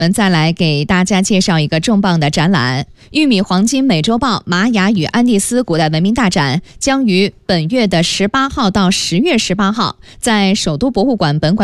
我们再来给大家介绍一个重磅的展览——玉米黄金美洲豹玛雅与安第斯古代文明大展将于本月的18号到10月18号在首都博物馆本馆